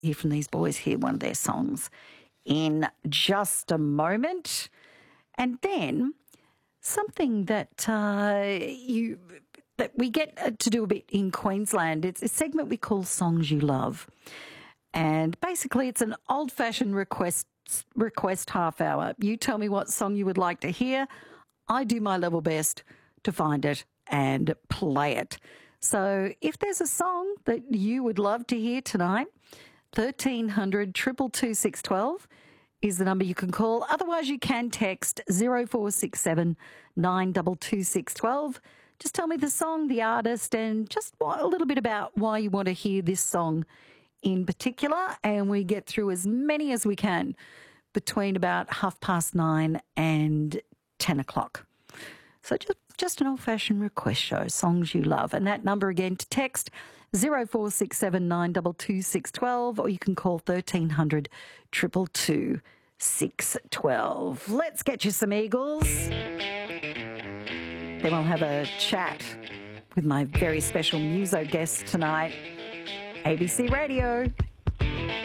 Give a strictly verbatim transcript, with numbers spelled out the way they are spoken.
hear from these boys, hear one of their songs in just a moment. And then something that uh, you that we get to do a bit in Queensland, it's a segment we call Songs You Love. And basically it's an old-fashioned request request half hour. You tell me what song you would like to hear. I do my level best to find it and play it. So if there's a song that you would love to hear tonight, thirteen hundred, two two two, six one two is the number you can call. Otherwise, you can text zero four six seven, nine two two, six one two. Just tell me the song, the artist, and just a little bit about why you want to hear this song in particular, and we get through as many as we can between about half past nine and ten o'clock. So just, just an old-fashioned request show, songs you love. And that number again to text, zero four six seven, nine two two, six one two, or you can call thirteen hundred, two two two, six one two. Let's get you some Eagles. Then we'll have a chat with my very special muso guest tonight, A B C Radio.